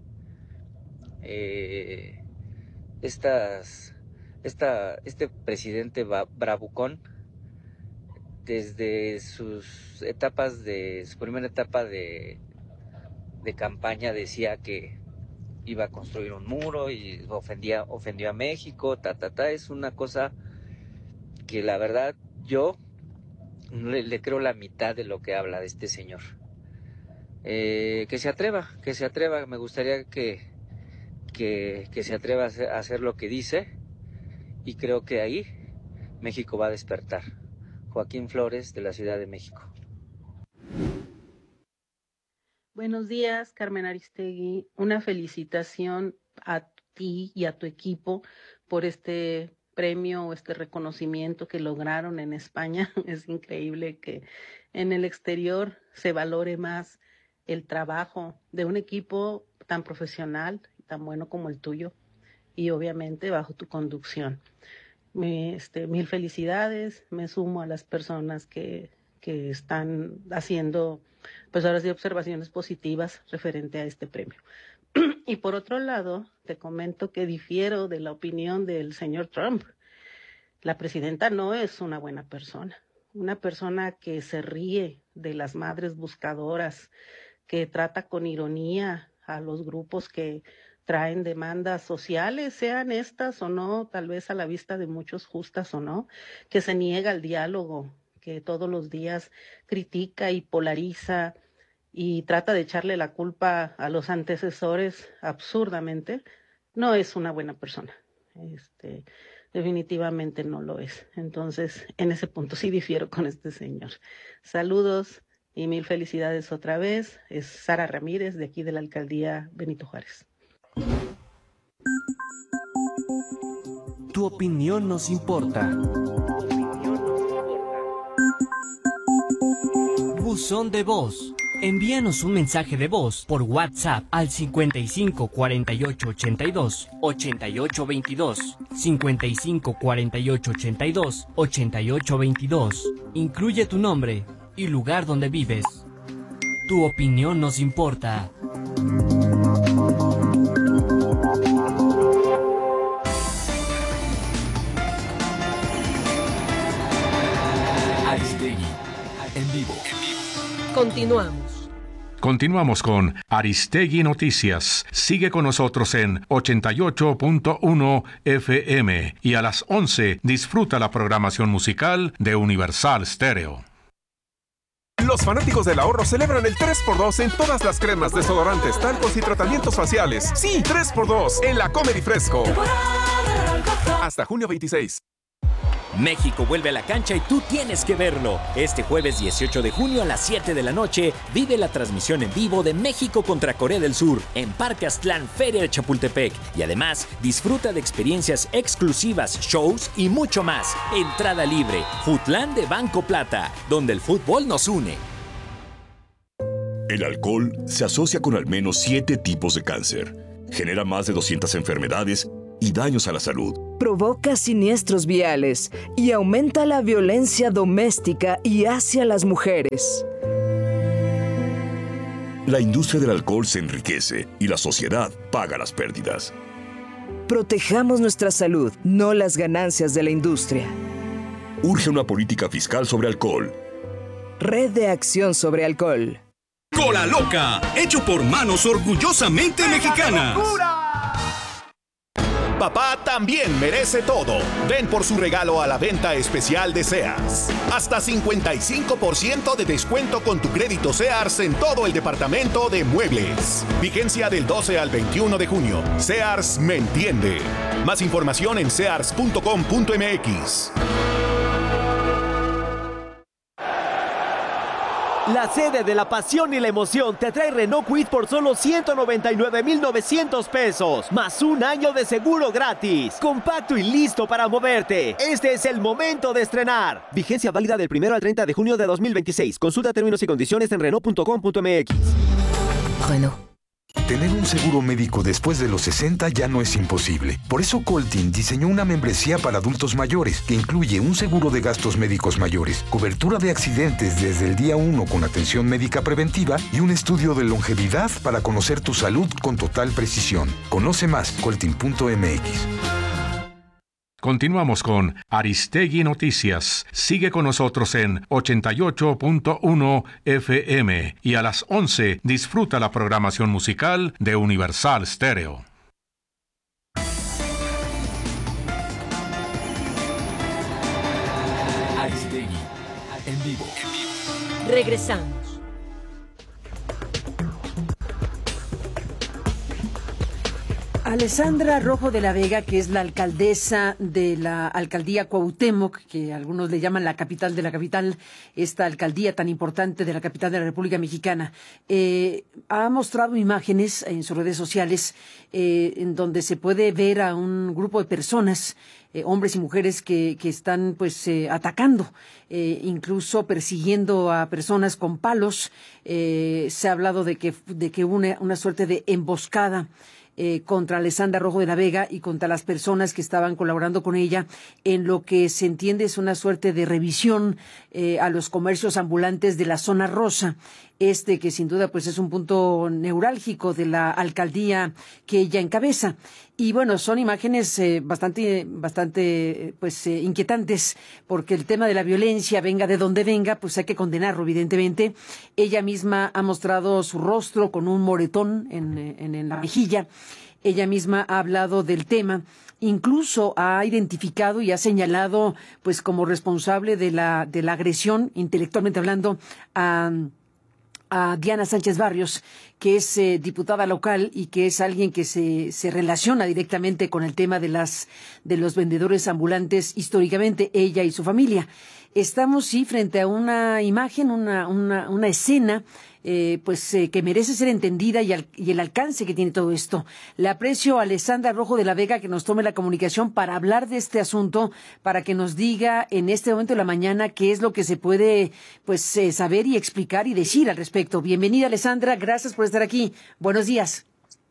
Eh, estas, esta, este presidente bravucón, desde sus etapas de su primera etapa de, de campaña decía que iba a construir un muro y ofendía, ofendió a México, ta, ta, ta. Es una cosa que la verdad yo le, le creo la mitad de lo que habla de este señor. Eh, que se atreva, que se atreva, me gustaría que, que, que se atreva a hacer, a hacer lo que dice, y creo que ahí México va a despertar. Joaquín Flores, de la Ciudad de México. Buenos días, Carmen Aristegui. Una felicitación a ti y a tu equipo por este premio o este reconocimiento que lograron en España. Es increíble que en el exterior se valore más el trabajo de un equipo tan profesional, tan bueno como el tuyo, y obviamente bajo tu conducción. Me, este, mil felicidades, me sumo a las personas que, que están haciendo, pues ahora sí, observaciones positivas referente a este premio. Y por otro lado, te comento que difiero de la opinión del señor Trump. La presidenta no es una buena persona, una persona que se ríe de las madres buscadoras, que trata con ironía a los grupos que traen demandas sociales, sean estas o no, tal vez a la vista de muchos justas o no, que se niega al diálogo, que todos los días critica y polariza y trata de echarle la culpa a los antecesores absurdamente. No es una buena persona, este, definitivamente no lo es. Entonces, en ese punto sí difiero con este señor. Saludos y mil felicidades otra vez. Es Sara Ramírez, de aquí de la Alcaldía Benito Juárez. Tu opinión nos importa. Buzón de voz. Envíanos un mensaje de voz por WhatsApp al cincuenta y cinco cuarenta y ocho ochenta y dos ochenta y ocho veintidós, cincuenta y cinco cuarenta y ocho ochenta y dos ochenta y ocho veintidós. Incluye tu nombre y lugar donde vives. Tu opinión nos importa. Aristegui, en vivo. Continuamos. Continuamos con Aristegui Noticias. Sigue con nosotros en ochenta y ocho punto uno F M y a las once disfruta la programación musical de Universal Stereo. Los fanáticos del ahorro celebran el tres por dos en todas las cremas, desodorantes, talcos y tratamientos faciales. Sí, tres por dos en la Comer y Fresco. Hasta junio veintiséis. México vuelve a la cancha y tú tienes que verlo. Este jueves dieciocho de junio a las siete de la noche vive la transmisión en vivo de México contra Corea del Sur en Parque Aztlán, Feria de Chapultepec. Y además disfruta de experiencias exclusivas, shows y mucho más. Entrada libre. Futlán de Banco Plata, donde el fútbol nos une. El alcohol se asocia con al menos siete tipos de cáncer, genera más de doscientas enfermedades y daños a la salud. Provoca siniestros viales y aumenta la violencia doméstica y hacia las mujeres. La industria del alcohol se enriquece y la sociedad paga las pérdidas. Protejamos nuestra salud, no las ganancias de la industria. Urge una política fiscal sobre alcohol. Red de Acción sobre Alcohol. Cola Loca, hecho por manos orgullosamente mexicanas. Papá también merece todo. Ven por su regalo a la venta especial de Sears. Hasta cincuenta y cinco por ciento de descuento con tu crédito Sears en todo el departamento de muebles. Vigencia del doce al veintiuno de junio. Sears me entiende. Más información en sears punto com punto m x. La sede de la pasión y la emoción te trae Renault Kwid por solo ciento noventa y nueve mil novecientos pesos, más un año de seguro gratis. Compacto y listo para moverte. Este es el momento de estrenar. Vigencia válida del primero al treinta de junio de dos mil veintiséis. Consulta términos y condiciones en renault punto com punto m x. Renault. Tener un seguro médico después de los sesenta ya no es imposible. Por eso Coltin diseñó una membresía para adultos mayores que incluye un seguro de gastos médicos mayores, cobertura de accidentes desde el día uno con atención médica preventiva y un estudio de longevidad para conocer tu salud con total precisión. Conoce más, coltin punto m x. Continuamos con Aristegui Noticias. Sigue con nosotros en ochenta y ocho punto uno F M y a las once disfruta la programación musical de Universal Stereo. Aristegui en vivo. Regresamos. Alessandra Rojo de la Vega, que es la alcaldesa de la alcaldía Cuauhtémoc, que algunos le llaman la capital de la capital, esta alcaldía tan importante de la capital de la República Mexicana, eh, ha mostrado imágenes en sus redes sociales eh, en donde se puede ver a un grupo de personas, eh, hombres y mujeres que, que están pues eh, atacando, eh, incluso persiguiendo a personas con palos. Eh, se ha hablado de que, de que hubo una, una suerte de emboscada Eh, contra Alessandra Rojo de la Vega y contra las personas que estaban colaborando con ella en lo que se entiende es una suerte de revisión eh, a los comercios ambulantes de la zona rosa, este que sin duda pues es un punto neurálgico de la alcaldía que ella encabeza. Y bueno, son imágenes eh, bastante, bastante pues eh, inquietantes, porque el tema de la violencia, venga de donde venga, pues hay que condenarlo, evidentemente. Ella misma ha mostrado su rostro con un moretón en, en, en la mejilla. Ella misma ha hablado del tema, incluso ha identificado y ha señalado pues como responsable de la, de la agresión, intelectualmente hablando, a a Diana Sánchez Barrios, que es eh, diputada local y que es alguien que se, se relaciona directamente con el tema de las de los vendedores ambulantes históricamente, ella y su familia. Estamos sí frente a una imagen, una una, una escena eh, pues eh, que merece ser entendida y, al, y el alcance que tiene todo esto. Le aprecio a Alessandra Rojo de la Vega que nos tome la comunicación para hablar de este asunto, para que nos diga en este momento de la mañana qué es lo que se puede pues eh, saber y explicar y decir al respecto. Bienvenida, Alessandra, gracias por estar aquí. Buenos días.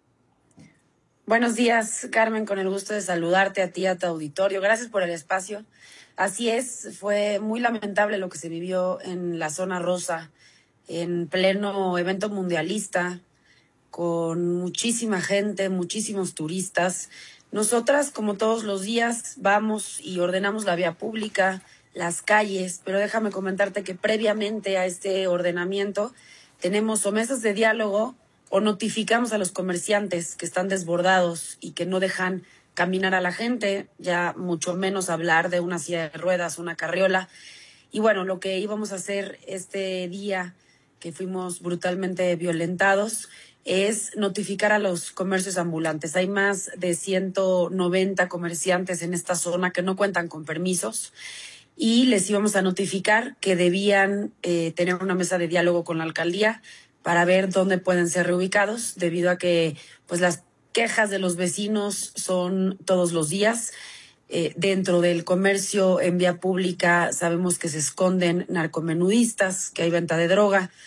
Buenos días, Carmen, con el gusto de saludarte a ti, a tu auditorio. Gracias por el espacio. Así es, fue muy lamentable lo que se vivió en la zona rosa, en pleno evento mundialista, con muchísima gente, muchísimos turistas. Nosotras, como todos los días, vamos y ordenamos la vía pública, las calles, pero déjame comentarte que previamente a este ordenamiento tenemos o mesas de diálogo o notificamos a los comerciantes que están desbordados y que no dejan caminar a la gente, ya mucho menos hablar de una silla de ruedas, una carriola. Y bueno, lo que íbamos a hacer este día que fuimos brutalmente violentados es notificar a los comercios ambulantes. Hay más de ciento noventa comerciantes en esta zona que no cuentan con permisos y les íbamos a notificar que debían eh, tener una mesa de diálogo con la alcaldía para ver dónde pueden ser reubicados, debido a que pues las quejas de los vecinos son todos los días. Eh, dentro del comercio en vía pública sabemos que se esconden narcomenudistas, que hay venta de droga.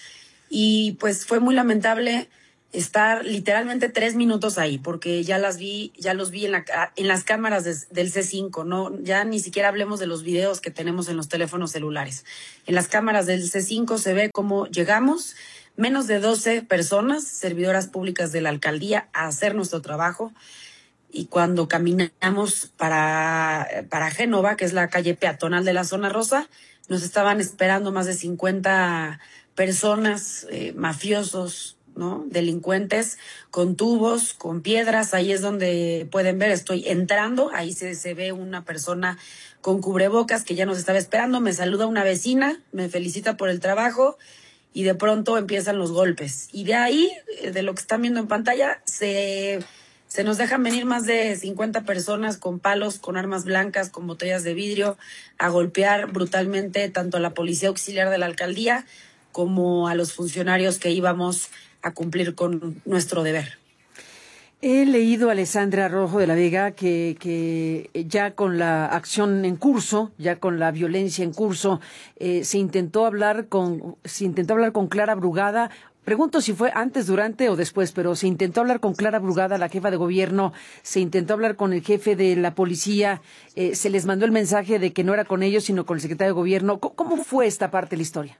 Y pues fue muy lamentable estar literalmente tres minutos ahí, porque ya las vi, ya los vi en, la, en las cámaras de, del C cinco, no, ya ni siquiera hablemos de los videos que tenemos en los teléfonos celulares. En las cámaras del C cinco se ve cómo llegamos, menos de doce personas, servidoras públicas de la alcaldía, a hacer nuestro trabajo. Y cuando caminamos para, para Génova, que es la calle peatonal de la zona rosa, nos estaban esperando más de cincuenta personas, eh, mafiosos, ¿no? Delincuentes, con tubos, con piedras. Ahí es donde pueden ver, estoy entrando, ahí se, se ve una persona con cubrebocas que ya nos estaba esperando, me saluda una vecina, me felicita por el trabajo y de pronto empiezan los golpes. Y de ahí, de lo que están viendo en pantalla, se, se nos dejan venir más de cincuenta personas con palos, con armas blancas, con botellas de vidrio, a golpear brutalmente tanto a la policía auxiliar de la alcaldía como a los funcionarios que íbamos a cumplir con nuestro deber. He leído, Alessandra Rojo de la Vega, que, que ya con la acción en curso, ya con la violencia en curso, eh, se intentó hablar con, se intentó hablar con Clara Brugada. Pregunto si fue antes, durante o después, pero se intentó hablar con Clara Brugada, la jefa de gobierno, se intentó hablar con el jefe de la policía, eh, se les mandó el mensaje de que no era con ellos, sino con el secretario de gobierno. ¿Cómo, cómo fue esta parte de la historia?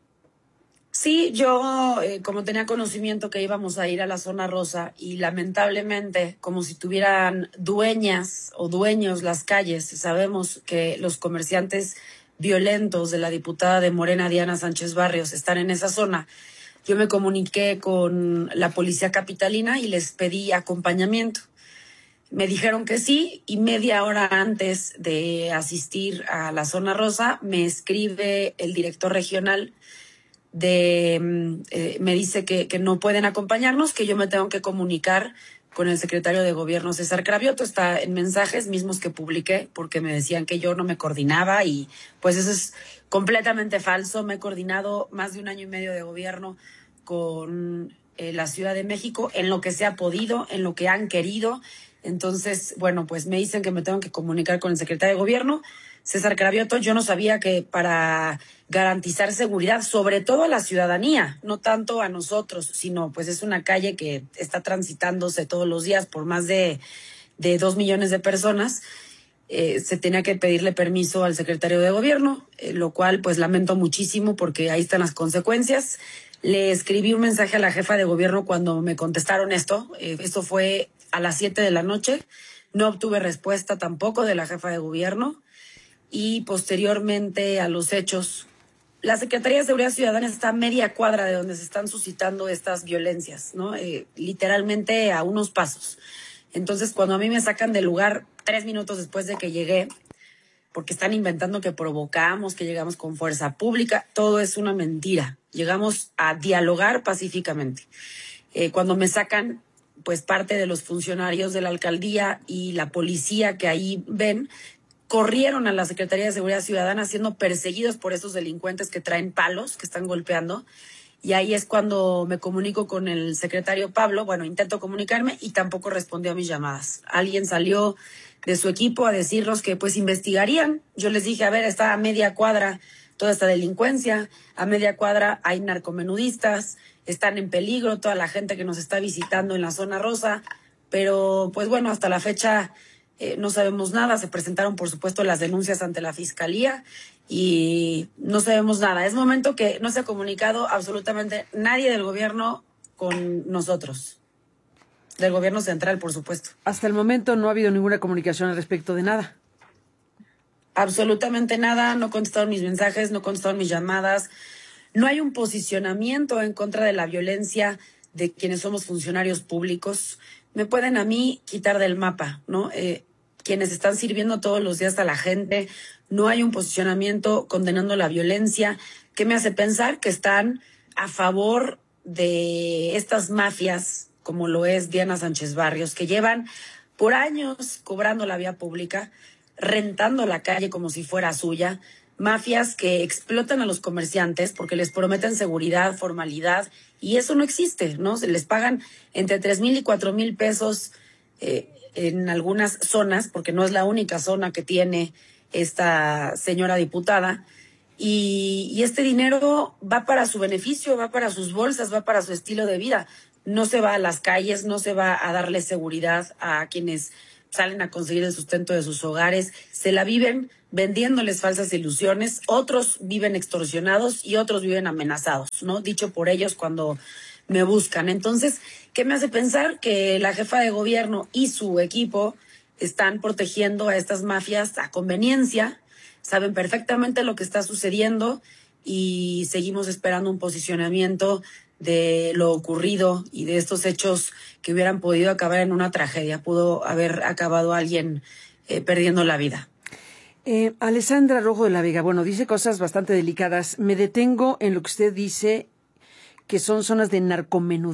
Sí, yo eh, como tenía conocimiento que íbamos a ir a la zona rosa y lamentablemente como si tuvieran dueñas o dueños las calles, sabemos que los comerciantes violentos de la diputada de Morena, Diana Sánchez Barrios, están en esa zona. Yo me comuniqué con la policía capitalina y les pedí acompañamiento. Me dijeron que sí y media hora antes de asistir a la zona rosa me escribe el director regional de eh, me dice que, que no pueden acompañarnos, que yo me tengo que comunicar con el secretario de gobierno César Cravioto. Está en mensajes mismos que publiqué porque me decían que yo no me coordinaba y pues eso es completamente falso. Me he coordinado más de un año y medio de gobierno con eh, la Ciudad de México en lo que se ha podido, en lo que han querido. Entonces, bueno, pues me dicen que me tengo que comunicar con el secretario de gobierno César Cravioto. Yo no sabía que para garantizar seguridad, sobre todo a la ciudadanía, no tanto a nosotros, sino pues es una calle que está transitándose todos los días por más de, de dos millones de personas, eh, se tenía que pedirle permiso al secretario de gobierno, eh, lo cual pues lamento muchísimo porque ahí están las consecuencias. Le escribí un mensaje a la jefa de gobierno cuando me contestaron esto, eh, esto fue a las siete de la noche, no obtuve respuesta tampoco de la jefa de gobierno. Y posteriormente a los hechos, la Secretaría de Seguridad Ciudadana está a media cuadra de donde se están suscitando estas violencias, ¿no? Eh, literalmente a unos pasos. Entonces, cuando a mí me sacan del lugar tres minutos después de que llegué, porque están inventando que provocamos, que llegamos con fuerza pública, todo es una mentira. Llegamos a dialogar pacíficamente. Eh, cuando me sacan, pues parte de los funcionarios de la alcaldía y la policía que ahí ven, corrieron a la Secretaría de Seguridad Ciudadana siendo perseguidos por esos delincuentes que traen palos, que están golpeando. Y ahí es cuando me comunico con el secretario Pablo. Bueno, intento comunicarme y tampoco respondió a mis llamadas. Alguien salió de su equipo a decirnos que pues investigarían. Yo les dije, a ver, está a media cuadra toda esta delincuencia, a media cuadra hay narcomenudistas, están en peligro toda la gente que nos está visitando en la zona rosa. Pero pues bueno, hasta la fecha Eh, no sabemos nada. Se presentaron, por supuesto, las denuncias ante la Fiscalía y no sabemos nada. Es momento que no se ha comunicado absolutamente nadie del gobierno con nosotros. Del gobierno central, por supuesto. Hasta el momento no ha habido ninguna comunicación al respecto de nada. Absolutamente nada. No contestaron mis mensajes, no contestaron mis llamadas. No hay un posicionamiento en contra de la violencia de quienes somos funcionarios públicos. Me pueden a mí quitar del mapa, ¿no? Eh, quienes están sirviendo todos los días a la gente, no hay un posicionamiento condenando la violencia, que me hace pensar que están a favor de estas mafias, como lo es Diana Sánchez Barrios, que llevan por años cobrando la vía pública, rentando la calle como si fuera suya, mafias que explotan a los comerciantes porque les prometen seguridad, formalidad, y eso no existe, ¿no? Se les pagan entre tres mil y cuatro mil pesos eh, en algunas zonas, porque no es la única zona que tiene esta señora diputada, y, y este dinero va para su beneficio, va para sus bolsas, va para su estilo de vida. No se va a las calles, no se va a darle seguridad a quienes salen a conseguir el sustento de sus hogares, se la viven vendiéndoles falsas ilusiones, otros viven extorsionados y otros viven amenazados, ¿no? Dicho por ellos cuando me buscan. Entonces, ¿qué me hace pensar? Que la jefa de gobierno y su equipo están protegiendo a estas mafias a conveniencia, saben perfectamente lo que está sucediendo y seguimos esperando un posicionamiento de lo ocurrido y de estos hechos que hubieran podido acabar en una tragedia. Pudo haber acabado alguien eh, perdiendo la vida. Eh, Alessandra Rojo de la Vega, bueno, dice cosas bastante delicadas. Me detengo en lo que usted dice que son zonas de narcomenudeo.